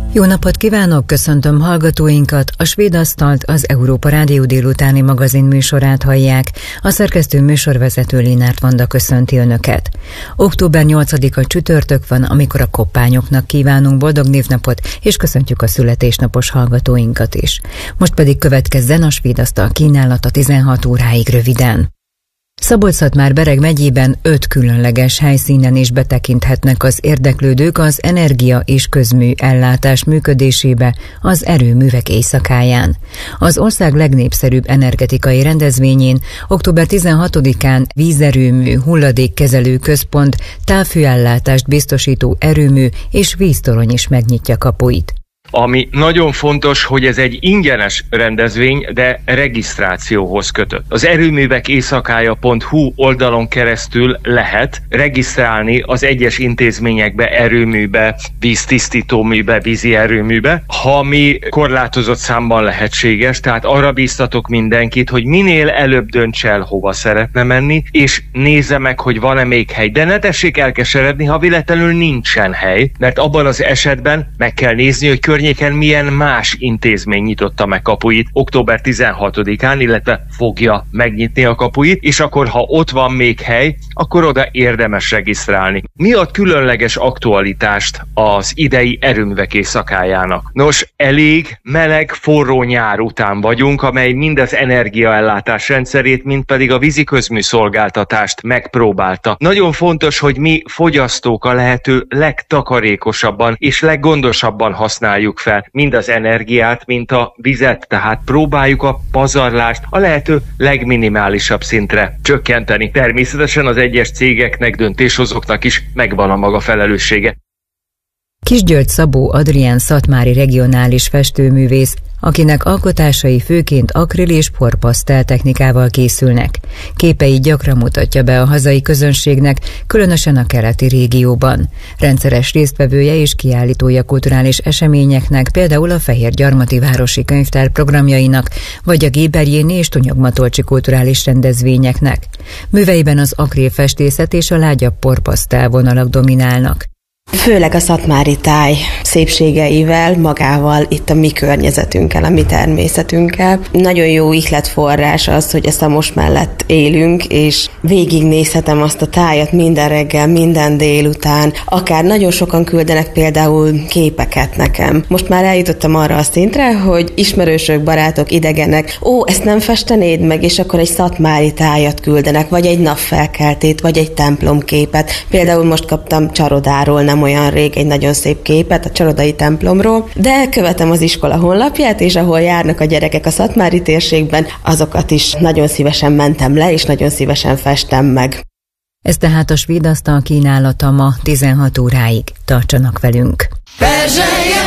Jó napot kívánok, köszöntöm hallgatóinkat, a Svéd Asztalt, az Európa Rádió délutáni magazin műsorát hallják, a szerkesztő műsorvezető Lénárt Vanda köszönti Önöket. Október 8-a csütörtök van, amikor a koppányoknak kívánunk boldog névnapot, és köszöntjük a születésnapos hallgatóinkat is. Most pedig következzen a Svéd Asztal kínálata 16 óráig röviden. Szabolcs-Szatmár-Bereg megyében 5 különleges helyszínen is betekinthetnek az érdeklődők az energia és közmű ellátás működésébe az erőművek éjszakáján. Az ország legnépszerűbb energetikai rendezvényén október 16-án vízerőmű, hulladékkezelő központ, távhőellátást biztosító erőmű és víztorony is megnyitja kapuit. Ami nagyon fontos, hogy ez egy ingyenes rendezvény, de regisztrációhoz kötött. Az erőművek éjszakája.hu oldalon keresztül lehet regisztrálni az egyes intézményekbe, erőműbe, víztisztítóműbe, vízi erőműbe, ami korlátozott számban lehetséges, tehát arra bíztatok mindenkit, hogy minél előbb dönts el, hova szeretne menni, és nézze meg, hogy van-e még hely. De ne tessék elkeseredni, ha véletlenül nincsen hely, mert abban az esetben meg kell nézni, hogy környéken milyen más intézmény nyitotta meg kapuit október 16-án, illetve fogja megnyitni a kapuit, és akkor, ha ott van még hely, akkor oda érdemes regisztrálni. Mi ad különleges aktualitást az idei erőművek éjszakájának? Nos, elég meleg, forró nyár után vagyunk, amely mind az energiaellátás rendszerét, mind pedig a vízi közműszolgáltatást megpróbálta. Nagyon fontos, hogy mi fogyasztók a lehető legtakarékosabban és leggondosabban használjuk fel mind az energiát, mint a vizet, tehát próbáljuk a pazarlást a lehető legminimálisabb szintre csökkenteni. Természetesen az egyes cégeknek, döntéshozóknak is megvan a maga felelőssége. Kisgyörgy Szabó Adrián szatmári regionális festőművész, akinek alkotásai főként akril és porpasztel technikával készülnek. Képeit gyakran mutatja be a hazai közönségnek, különösen a keleti régióban. Rendszeres résztvevője és kiállítója kulturális eseményeknek, például a Fehérgyarmati Városi Könyvtár programjainak, vagy a Géberjéni és Tonyogmatolcsi kulturális rendezvényeknek. Műveiben az akril festészet és a lágyabb porpasztel vonalak dominálnak. Főleg a szatmári táj szépségeivel, magával, itt a mi környezetünkkel, a mi természetünkkel. Nagyon jó ihletforrás az, hogy a Szamos mellett élünk, és végignézhetem azt a tájat minden reggel, minden délután. Akár nagyon sokan küldenek például képeket nekem. Most már eljutottam arra a szintre, hogy ismerősök, barátok, idegenek, ezt nem festenéd meg, és akkor egy szatmári tájat küldenek, vagy egy napfelkeltét, vagy egy templomképet. Például most kaptam Csarodáról nem olyan rég egy nagyon szép képet a csarodai templomról, de követem az iskola honlapját, és ahol járnak a gyerekek a szatmári térségben, azokat is nagyon szívesen mentem le, és nagyon szívesen festem meg. Ez tehát a Svéd Asztal kínálata ma 16 óráig. Tartsanak velünk!